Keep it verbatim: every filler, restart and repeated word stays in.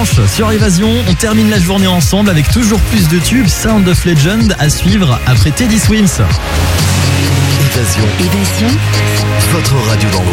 dimanche sur Évasion. On termine la journée ensemble avec toujours plus de tubes. Sound of Legend à suivre après Teddy Swims. Évasion. Évasion. Votre radio d'envoi.